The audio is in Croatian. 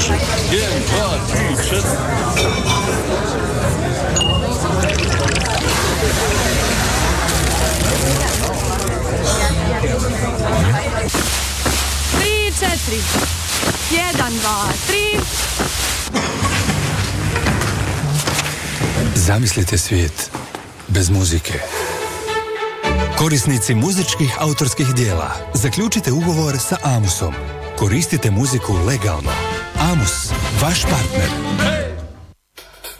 može. 1, 2, 3, 4. Tri, četiri. 1, 2, 3. Zamislite svijet bez muzike. Korisnici muzičkih autorskih dijela, zaključite ugovor sa Amusom. Koristite muziku legalno. Amus, vaš partner.